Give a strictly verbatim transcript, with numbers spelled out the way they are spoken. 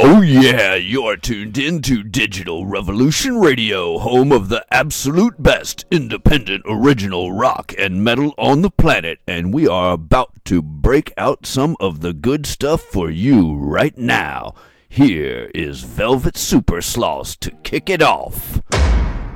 Oh yeah, you're tuned in to Digital Revolution Radio, home of the absolute best independent original rock and metal on the planet, and we are about to break out some of the good stuff for you right now. Here is Velvet Super Sloss to kick it off.